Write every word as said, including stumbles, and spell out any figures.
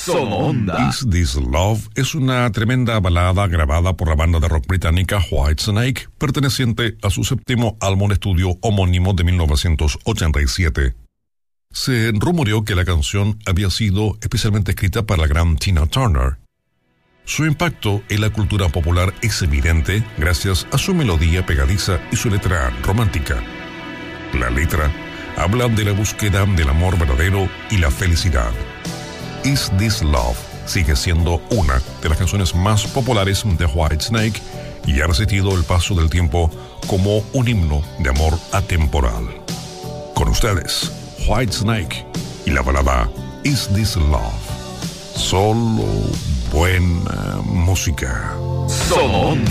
Sonoonda. Is This Love es una tremenda balada grabada por la banda de rock británica Whitesnake, perteneciente a su séptimo álbum de estudio homónimo de mil novecientos ochenta y siete. Se rumoreó que la canción había sido especialmente escrita para la gran Tina Turner. Su impacto en la cultura popular es evidente gracias a su melodía pegadiza y su letra romántica. La letra habla de la búsqueda del amor verdadero y la felicidad. Is This Love sigue siendo una de las canciones más populares de Whitesnake y ha resistido el paso del tiempo como un himno de amor atemporal. Con ustedes, Whitesnake y la balada Is This Love. Solo buena música. Sonoonda.